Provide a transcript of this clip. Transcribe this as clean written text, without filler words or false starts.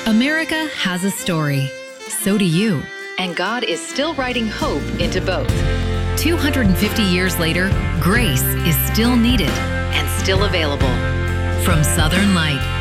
America has a story. So do you. And God is still writing hope into both. 250 years later, grace is still needed and still available. From Southern Light,